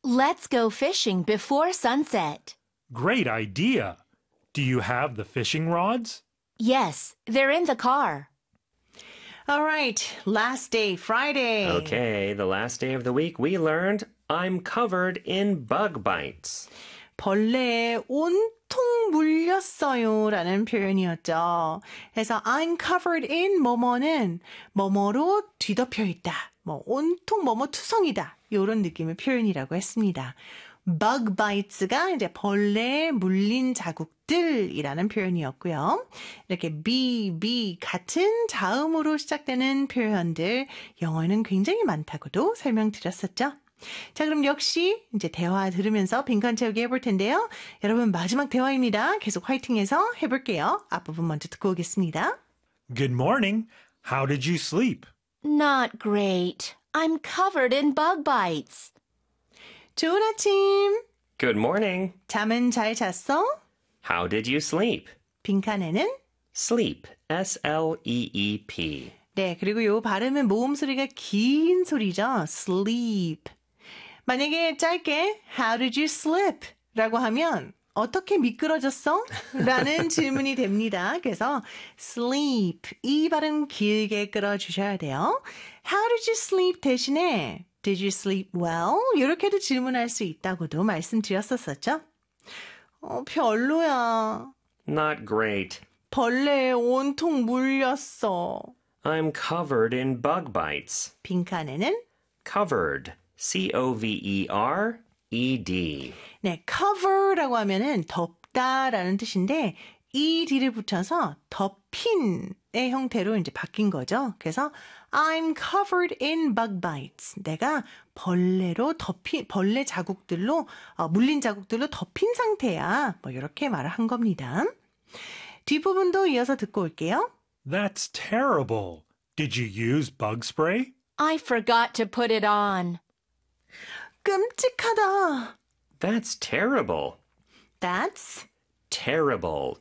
Let's go fishing before sunset. Great idea. Do you have the fishing rods? Yes, they're in the car. All right, last day, Friday. Okay, the last day of the week, we learned I'm covered in bug bites. 벌레에 온통 물렸어요 라는 표현이었죠. 그래서 I'm covered in 뭐뭐는 뭐뭐로 뒤덮여 있다. 뭐 온통 뭐뭐 투성이다. 이런 느낌의 표현이라고 했습니다. bug bites가 이제 벌레에 물린 자국들이라는 표현이었고요. 이렇게 be 같은 자음으로 시작되는 표현들 영어에는 굉장히 많다고도 설명드렸었죠. 자, 그럼 역시 이제 대화 들으면서 빈칸 채우기 해볼 텐데요. 여러분 마지막 대화입니다. 계속 화이팅해서 해볼게요. 앞부분 먼저 듣고 오겠습니다. Good morning. How did you sleep? Not great. I'm covered in bug bites. 좋은 아침. Good morning. 잠은 잘 잤어? How did you sleep? 빈칸에는 Sleep. S-L-E-E-P. 네, 그리고 요 발음은 모음 소리가 긴 소리죠. sleep. 만약에 짧게 How did you sleep? 라고 하면 어떻게 미끄러졌어? 라는 질문이 됩니다. 그래서 sleep 이 발음 길게 끌어주셔야 돼요. How did you sleep 대신에 Did you sleep well? 이렇게도 질문할 수 있다고도 말씀드렸었죠. 별로야. Not great. 벌레에 온통 물렸어. I'm covered in bug bites. 빈칸에는 Covered. C-O-V-E-R-E-D. 네, cover라고 하면은 덮다라는 뜻인데 ed를 붙여서 덮인의 형태로 이제 바뀐 거죠. 그래서 I'm covered in bug bites. 내가 벌레로 벌레 자국들로 물린 자국들로 덮인 상태야. 뭐 이렇게 말을 한 겁니다. 뒷부분도 이어서 듣고 올게요. That's terrible. Did you use bug spray? I forgot to put it on. 끔찍하다. That's terrible. That's Terrible.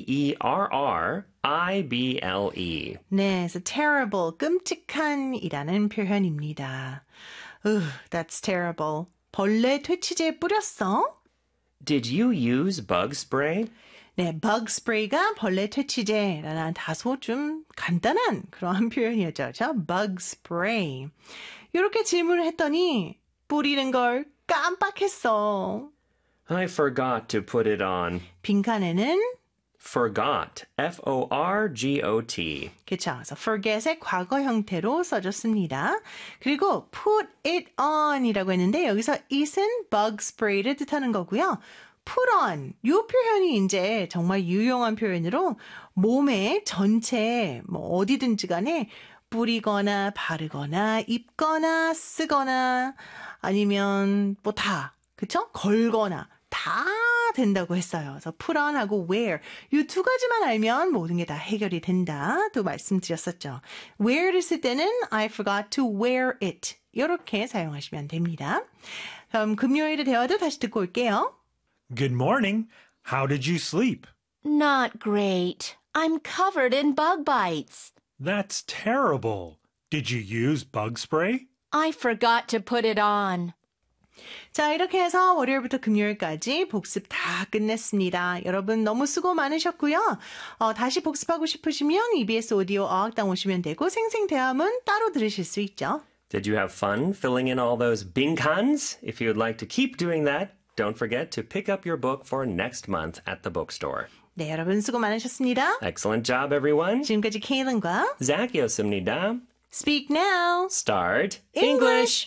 T-E-R-R-I-B-L-E. 네, 그래서 terrible, 끔찍한이라는 표현입니다. That's terrible. 벌레 퇴치제 뿌렸어? Did you use bug spray? 네, bug spray가 벌레 퇴치제라는 다소 좀 간단한 그러한 표현이었죠. 그렇죠? bug spray. 이렇게 질문을 했더니 뿌리는 걸 깜빡했어. I forgot to put it on. 빈칸에는 Forgot. F-O-R-G-O-T. 그렇죠. 그래서 forget의 과거 형태로 써줬습니다. 그리고 put it on이라고 했는데 여기서 it은 bug spray를 뜻하는 거고요. put on 이 표현이 이제 정말 유용한 표현으로 몸에 전체 뭐 어디든지 간에 뿌리거나 바르거나 입거나 쓰거나 아니면 뭐 다 그쵸? 걸거나 다 된다고 했어요. 그래서 put on하고 wear 이 두 가지만 알면 모든 게 다 해결이 된다 또 말씀드렸었죠. wear를 쓸 때는 I forgot to wear it 이렇게 사용하시면 됩니다. 그럼 금요일의 대화도 다시 듣고 올게요. Good morning. How did you sleep? Not great. I'm covered in bug bites. That's terrible. Did you use bug spray? I forgot to put it on. 자, 이렇게 해서 월요일부터 금요일까지 복습 다 끝냈습니다. 여러분 너무 수고 많으셨고요. 다시 복습하고 싶으시면 EBS 오디오 어학당 오시면 되고 생생대화문 따로 들으실 수 있죠. Did you have fun filling in all those 빈칸s? If you would like to keep doing that, don't forget to pick up your book for next month at the bookstore. 네, 여러분 수고 많으셨습니다. Excellent job, everyone. 지금까지 케일런과 Zak이었습니다. Speak Now. Start English.